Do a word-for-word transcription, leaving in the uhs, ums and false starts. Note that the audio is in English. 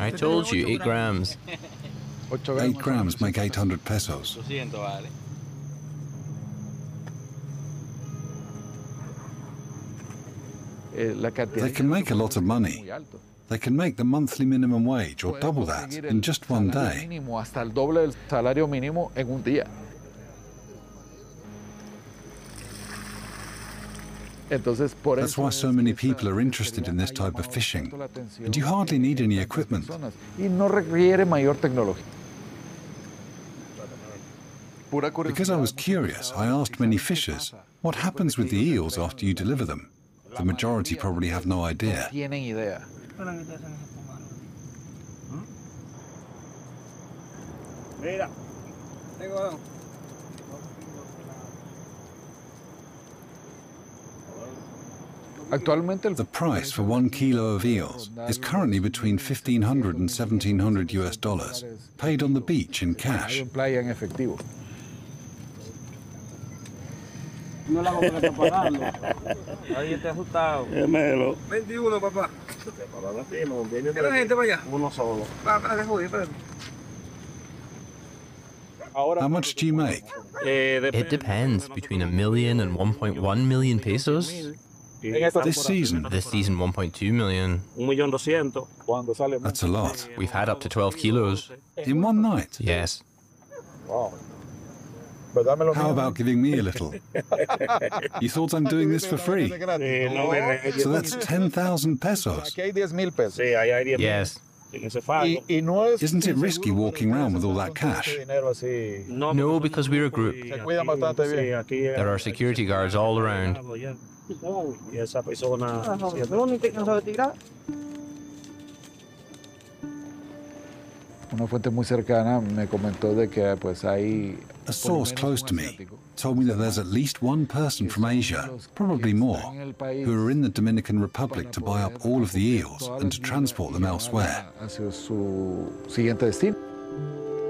I told you, eight grams. Eight grams make eight hundred pesos. They can make a lot of money. They can make the monthly minimum wage or double that in just one day. That's why so many people are interested in this type of fishing. And you hardly need any equipment. Because I was curious, I asked many fishers, what happens with the eels after you deliver them? The majority probably have no idea. The price for one kilo of eels is currently between fifteen hundred and seventeen hundred U S dollars, paid on the beach in cash. How much do you make? It depends, between a million and one point one million pesos. This season? This season, one point two million. That's a lot. We've had up to twelve kilos. In one night? Yes. How about giving me a little? You thought I'm doing this for free? So that's ten thousand pesos. Yes. Isn't it risky walking around with all that cash? No, because we're a group. There are security guards all around. A source close to me told me that there's at least one person from Asia, probably more, who are in the Dominican Republic to buy up all of the eels and to transport them elsewhere.